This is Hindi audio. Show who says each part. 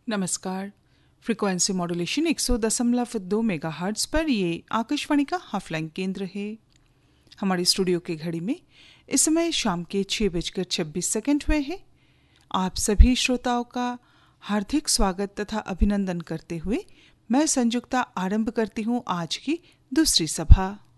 Speaker 1: नमस्कार। फ्रीक्वेंसी मॉड्यूलेशन 100.2 मेगाहर्ट्ज़ पर ये आकाशवाणी का हाफलाइन केंद्र है। हमारे स्टूडियो की घड़ी में इस समय शाम के 6:26 हुए हैं। आप सभी श्रोताओं का हार्दिक स्वागत तथा अभिनंदन करते हुए मैं संयुक्ता आरंभ करती हूँ आज की दूसरी सभा।